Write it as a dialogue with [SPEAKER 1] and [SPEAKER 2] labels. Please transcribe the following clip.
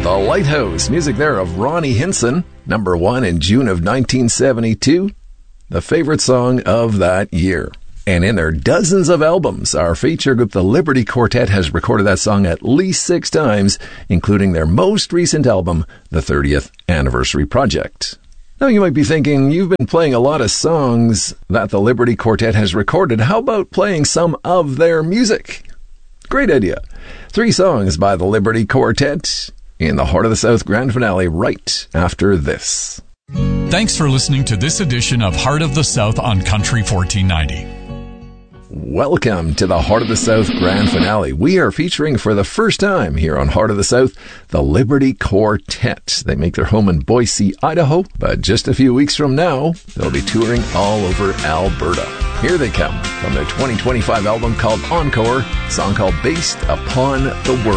[SPEAKER 1] The Lighthouse, music there of Ronnie Hinson, number 1 in June of 1972, the favorite song of that year. And in their dozens of albums, our feature group, the Liberty Quartet, has recorded that song at least 6 times, including their most recent album, the 30th Anniversary Project. Now you might be thinking, you've been playing a lot of songs that the Liberty Quartet has recorded. How about playing some of their music? Great idea. 3 songs by the Liberty Quartet in the Heart of the South grand finale right after this.
[SPEAKER 2] Thanks for listening to this edition of Heart of the South on Country 1490.
[SPEAKER 1] Welcome to the Heart of the South grand finale. We are featuring for the first time here on Heart of the South, the Liberty Quartet. They make their home in Boise, Idaho, but just a few weeks from now, they'll be touring all over Alberta. Here they come from their 2025 album called Encore, a song called Based Upon the World.